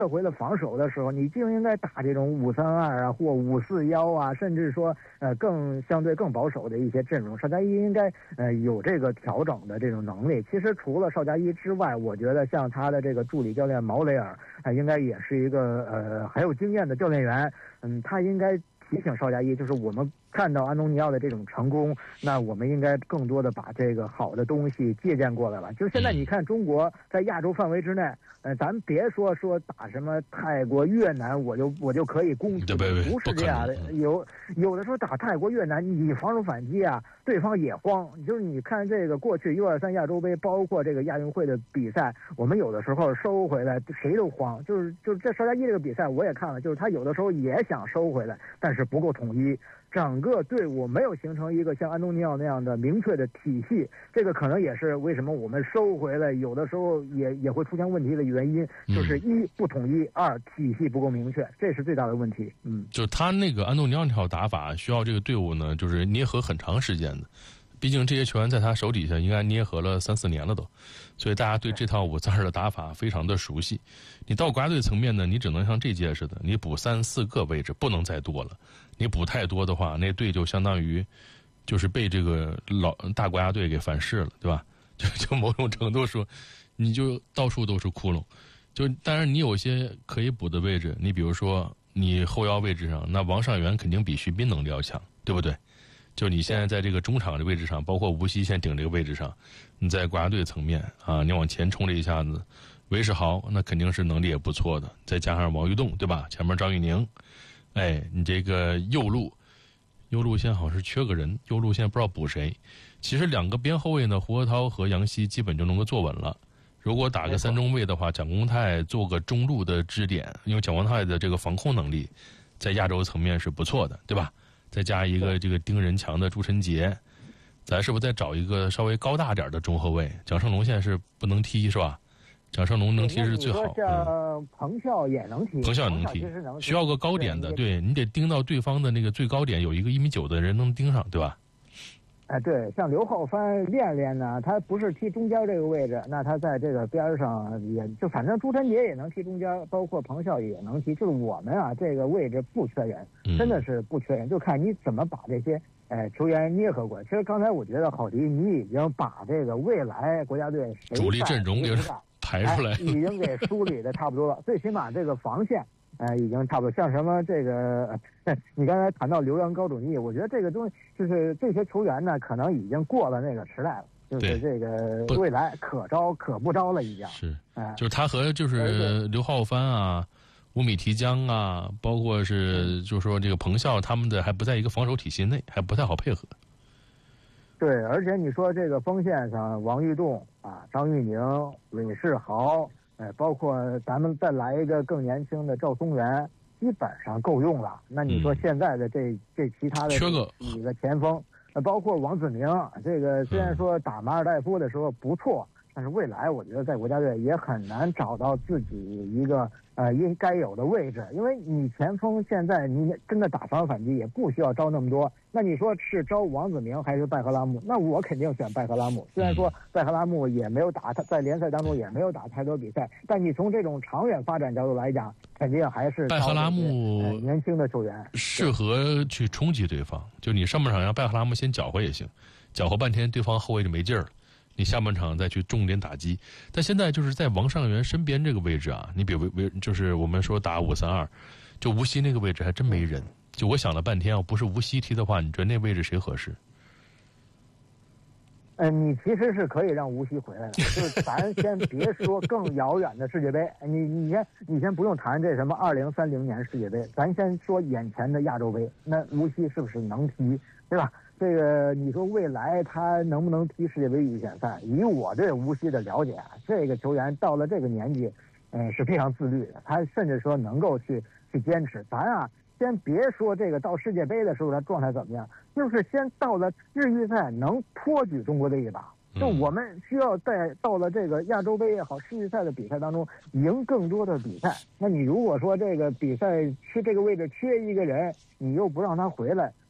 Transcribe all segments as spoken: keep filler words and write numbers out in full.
回了防守的时候，你就应该打这种五三二啊，或五四幺啊，甚至说呃更相对更保守的一些阵容。邵佳一应该呃有这个调整的这种能力。其实除了邵佳一之外，我觉得像他的这个助理教练毛雷尔，他、呃、应该也是一个呃很有经验的教练员。嗯，他应该提醒邵佳一，就是我们看到安东尼奥的这种成功，那我们应该更多的把这个好的东西借鉴过来了。就是现在你看中国在亚洲范围之内，呃，咱别说说打什么泰国、越南，我就我就可以攻击，不是这样的。有有的时候打泰国、越南，你防守反击啊，对方也慌。就是你看这个过去 U 二三亚洲杯，包括这个亚运会的比赛，我们有的时候收回来谁都慌。就是就是这邵佳一这个比赛我也看了，就是他有的时候也想收回来，但是不够统一。整个队伍没有形成一个像安东尼奥那样的明确的体系，这个可能也是为什么我们收回来有的时候也也会出现问题的原因，就是一不统一，二体系不够明确，这是最大的问题。嗯， 就是他那个安东尼奥那套打法需要这个队伍呢，就是捏合很长时间的。毕竟这些球员在他手底下应该捏合了三四年了都，所以大家对这套五三二的打法非常的熟悉。你到国家队层面呢，你只能像这届似的，你补三四个位置，不能再多了。你补太多的话，那队就相当于就是被这个老大国家队给反噬了，对吧？就就某种程度说，你就到处都是窟窿。就当然你有些可以补的位置，你比如说你后腰位置上，那王上源肯定比徐斌能力要强，对不对？就你现在在这个中场的位置上，包括吴曦现在顶这个位置上，你在国家队层面啊，你往前冲这一下子，韦世豪那肯定是能力也不错的，再加上王玉栋，对吧？前面张玉宁，哎，你这个右路，右路现在好像是缺个人，右路现在不知道补谁。其实两个边后卫呢，胡河涛和杨希基本就能够坐稳了。如果打个三中卫的话，蒋光太做个中路的支点，因为蒋光太的这个防控能力在亚洲层面是不错的，对吧？再加一个这个盯人强的朱晨杰，咱是不是再找一个稍微高大点的中后卫？蒋胜龙现在是不能踢是吧？蒋胜龙能踢是最好。 像彭笑也能踢， 彭笑也能踢，需要个高点的，对你得盯到对方的那个最高点，有一个一米九的人能盯上，对吧？ 哎，对，像刘浩帆练练呢，他不是踢中间这个位置，那他在这个边上也就反正朱晨杰也能踢中间，包括彭笑也能踢，就是我们啊这个位置不缺人，真的是不缺人，就看你怎么把这些呃球员捏合过来。其实刚才我觉得郝迪你已经把这个未来国家队主力阵容给排出来、 哎，已经给梳理的差不多了，最起码这个防线。呃，已经差不多。像什么这个，呃、你刚才谈到留洋高主义，我觉得这个东西就是这些球员呢，可能已经过了那个时代了，就是这个未来可招可不招了，已经是。呃、就是他和就是刘浩帆啊、吴米提江啊，包括是就是说这个彭笑他们的还不在一个防守体系内，还不太好配合。 对，而且你说这个锋线上，王玉栋啊、张玉宁、韦世豪。哎，包括咱们再来一个更年轻的赵松元，基本上够用了。那你说现在的这这其他的缺个几个前锋，呃，包括王子明，这个虽然说打马尔代夫的时候不错，但是未来我觉得在国家队也很难找到自己一个呃应该有的位置，因为你前锋现在你真的打防守反击也不需要招那么多。那你说是招王子明还是拜赫拉木？那我肯定选拜赫拉木。虽然说拜赫拉木也没有打，他在联赛当中也没有打太多比赛，但你从这种长远发展角度来讲，肯定还是拜赫拉木、 呃、年轻的球员适合去冲击对方。就你上半场让拜赫拉木先搅和也行，搅和半天对方后卫就没劲儿了。你下半场再去重点打击，但现在就是在王上源身边这个位置啊，你比如就是我们说打五三二，就无锡那个位置还真没人。就我想了半天，要不是无锡踢的话，你觉得那位置谁合适？ 嗯、呃，你其实是可以让无锡回来的，就是咱先别说更遥远的世界杯，你你先你先不用谈这什么二零三零年世界杯，咱先说眼前的亚洲杯，那无锡是不是能踢，对吧？这个你说未来他能不能踢世界杯预选赛？以我对无锡的了解啊，这个球员到了这个年纪，嗯、呃，是非常自律的，他甚至说能够去去坚持。咱啊，先别说这个到世界杯的时候他状态怎么样，就是先到了日预赛能托举中国队一把。就我们需要在到了这个亚洲杯也好、世预赛的比赛当中赢更多的比赛。那你如果说这个比赛缺这个位置缺一个人，你又不让他回来，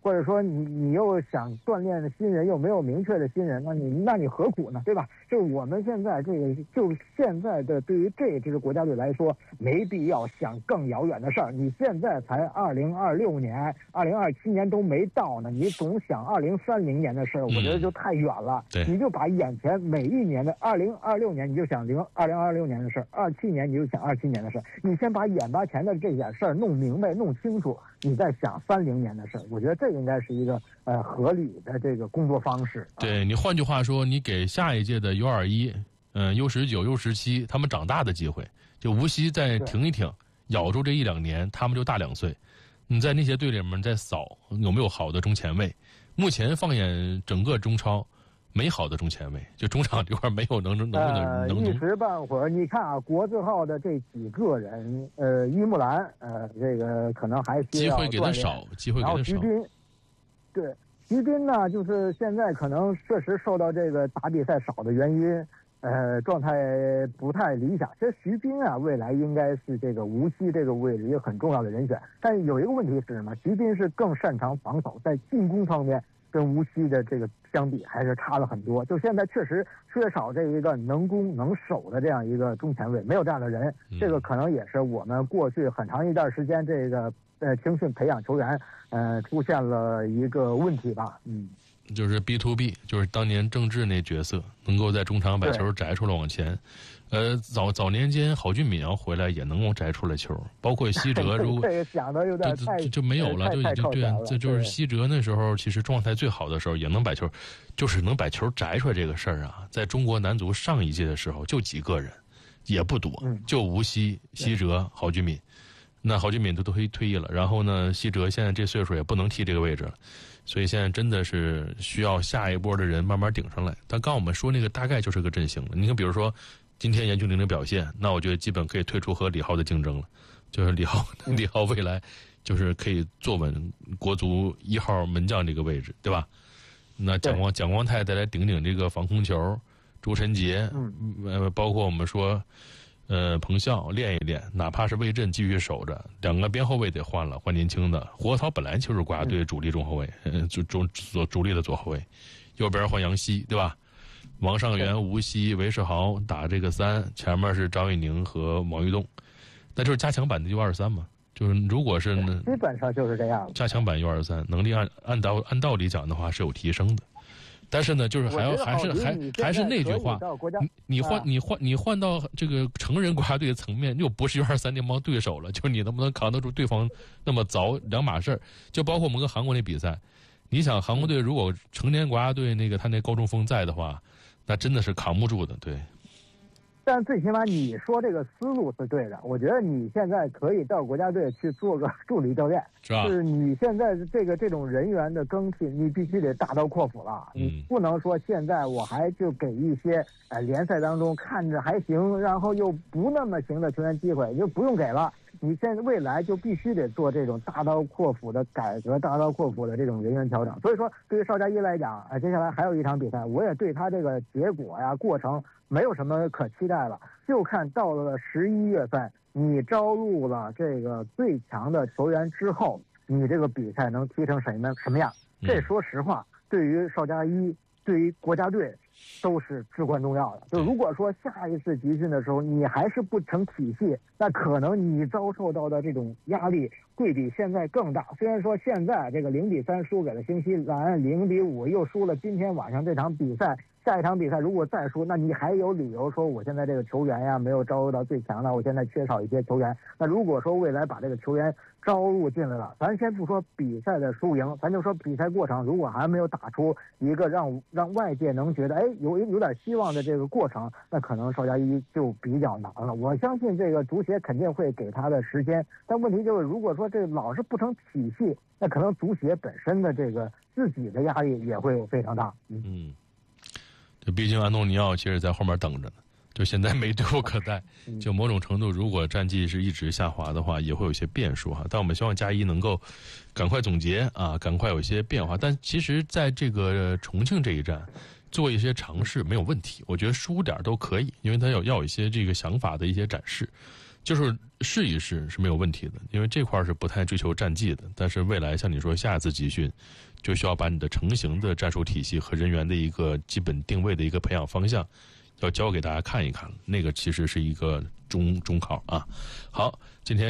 或者说你你又想锻炼的新人又没有明确的新人，那你那你何苦呢？对吧？就是我们现在这个就现在的对于这支国家队来说，没必要想更遥远的事儿。你现在才二零二六年、二零二七年都没到呢，你总想二零三零年的事儿，我觉得就太远了。 对， 你就把眼前每一年的二零二六年，你就想零二零二六年的事儿；二七年你就想二七年的事儿。你先把眼巴前的这点事儿弄明白、弄清楚，你再想三零年的事儿。我觉得这应该是一个呃合理的这个工作方式。 对，你换句话说，你给下一届的 U 二一、嗯 U 十九、U 十七他们长大的机会，就无锡再停一停，咬住这一两年，他们就大两岁。你在那些队里面再扫有没有好的中前卫？目前放眼整个中超，没好的中前卫，就中场这块没有能能能呃能能。 一时半会儿，你看啊，国字号的这几个人，呃，于木兰，呃，这个可能还需要机会给他少，机会给他少。 然后徐斌，对。徐斌呢，就是现在可能确实受到这个打比赛少的原因，呃，状态不太理想。其实徐斌啊，未来应该是这个无锡这个位置一个很重要的人选。但有一个问题是什么？徐斌是更擅长防守，在进攻方面跟无锡的这个相比还是差了很多。就现在确实缺少这一个能攻能守的这样一个中前卫，没有这样的人。这个可能也是我们过去很长一段时间这个。呃，青训培养球员，呃，出现了一个问题吧，嗯， 就是 B to B， 就是当年郑智那角色，能够在中场把球摘出来往前。呃，早早年间郝俊敏要回来也能够摘出来球，包括西哲，如果这个想的有点太就就没有了，就已经对，这就是西哲那时候其实状态最好的时候，也能把球，就是能把球摘出来这个事儿啊，在中国男足上一届的时候就几个人，也不多， 嗯、 就无锡、西哲、郝俊敏。那郝俊敏都都退退役了，然后呢，西哲现在这岁数也不能踢这个位置了，所以现在真的是需要下一波的人慢慢顶上来。但刚我们说那个大概就是个阵型了。你看，比如说今天严俊凌的表现，那我觉得基本可以退出和李浩的竞争了，就是李浩，李浩未来就是可以坐稳国足一号门将这个位置，对吧？那蒋光蒋光太再来顶顶这个防空球，朱晨杰，呃，包括我们说。呃，彭笑练一练，哪怕是魏震继续守着，两个边后卫得换了，换年轻的。胡国涛本来就是国家队主力中后卫，嗯，主主左主力的左后卫，右边换杨希，对吧？王上元、吴曦、韦世豪打这个三，前面是张玉宁和毛玉栋，那就是加强版的 U 二三嘛。就是如果是基本上就是这样， 加强版 U 二三能力按按道按道理讲的话是有提升的。但是呢，就是还要还是还还是那句话，你你换你换你换到这个成人国家队层面，又不是 U 二三那帮对手了，就是你能不能扛得住对方那么凿两码事儿。就包括我们跟韩国那比赛，你想韩国队如果成年国家队那个他那高中锋在的话，那真的是扛不住的，对。 但最起码你说这个思路是对的，我觉得你现在可以到国家队去做个助理教练， 是吧？ 就是你现在这个这种人员的更替，你必须得大刀阔斧了， 嗯、 你不能说现在我还就给一些呃联赛当中看着还行，然后又不那么行的球员机会，你就不用给了。你现在未来就必须得做这种大刀阔斧的改革，大刀阔斧的这种人员调整。所以说，对于邵佳一来讲，啊，接下来还有一场比赛，我也对他这个结果呀、过程没有什么可期待了，就看到了十一月份，你招入了这个最强的球员之后，你这个比赛能踢成什么什么样？这说实话，对于邵佳一，对于国家队。都是至关重要的。就如果说下一次集训的时候你还是不成体系，那可能你遭受到的这种压力会比现在更大。虽然说现在这个零比三输给了新西兰，零比五又输了今天晚上这场比赛，下一场比赛如果再输，那你还有理由说我现在这个球员呀没有招入到最强的，我现在缺少一些球员。那如果说未来把这个球员招入进来了，咱先不说比赛的输赢，咱就说比赛过程如果还没有打出一个让让外界能觉得哎有有点希望的这个过程，那可能邵佳一就比较难了。我相信这个足协肯定会给他的时间，但问题就是如果说这老是不成体系，那可能足协本身的这个自己的压力也会有非常大。 嗯，嗯就毕竟安东尼奥其实在后面等着呢。就现在没队伍可带，就某种程度，如果战绩是一直下滑的话，也会有些变数哈。但我们希望加一能够赶快总结啊，赶快有一些变化。但其实在这个重庆这一站做一些尝试没有问题，我觉得输点都可以，因为他有要有一些这个想法的一些展示。 就是试一试是没有问题的，因为这块是不太追求战绩的。但是未来像你说下一次集训，就需要把你的成型的战术体系和人员的一个基本定位的一个培养方向，要教给大家看一看。那个其实是一个中中考啊。好，今天。